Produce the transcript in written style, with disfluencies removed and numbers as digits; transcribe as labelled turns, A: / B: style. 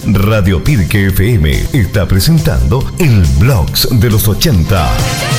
A: Radio Pirque FM está presentando el Blogs de los 80.